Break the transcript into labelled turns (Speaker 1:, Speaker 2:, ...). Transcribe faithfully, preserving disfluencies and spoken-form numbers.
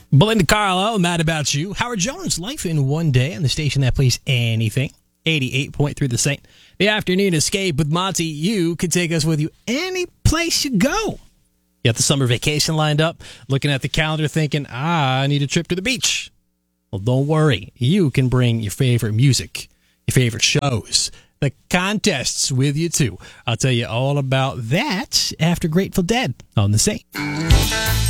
Speaker 1: Belinda Carlisle, Mad About You. Howard Jones, Life in One Day on the station that plays anything. eighty-eight point three The Saint. The afternoon escape with Monty. You could take us with you any place you go. You got the summer vacation lined up, looking at the calendar thinking, ah, I need a trip to the beach. Well, don't worry. You can bring your favorite music, your favorite shows, the contests with you, too. I'll tell you all about that after Grateful Dead on The Saint.